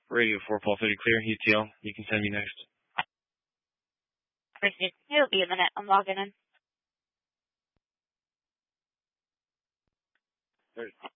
Radio 4 Paul 30 clear. UTL. You can send me next. It'll be a minute. I'm logging in.